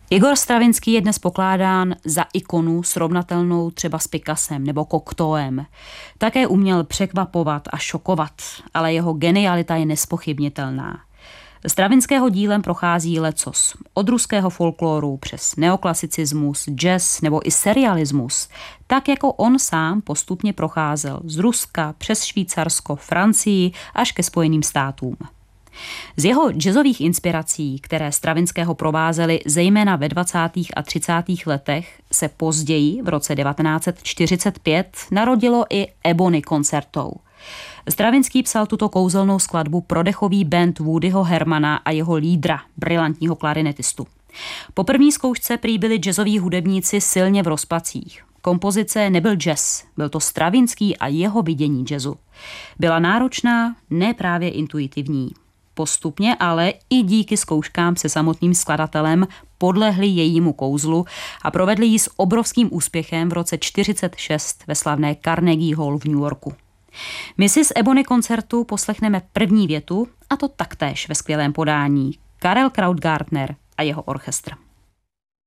Igor Stravinský je dnes pokládán za ikonu srovnatelnou třeba s Picassem nebo Cocteauem. Také uměl překvapovat a šokovat, ale jeho genialita je nespochybnitelná. Stravinského dílem prochází lecos. Od ruského folkloru přes neoklasicismus, jazz nebo i serialismus, tak jako on sám postupně procházel z Ruska přes Švýcarsko, Francii až ke Spojeným státům. Z jeho jazzových inspirací, které Stravinského provázely zejména ve 20. a 30. letech, se později v roce 1945 narodilo i Ebony Concerto. Stravinský psal tuto kouzelnou skladbu pro dechový band Woodyho Hermana a jeho lídra, brilantního klarinetistu. Po první zkoušce prý byli jazzoví hudebníci silně v rozpacích. Kompozice nebyl jazz, byl to Stravinský a jeho vidění jazzu. Byla náročná, ne právě intuitivní. Postupně ale i díky zkouškám se samotným skladatelem podlehli jejímu kouzlu a provedli ji s obrovským úspěchem v roce 1946 ve slavné Carnegie Hall v New Yorku. My si z Ebony koncertu poslechneme první větu, a to taktéž ve skvělém podání. Karel Krautgartner a jeho orchestr.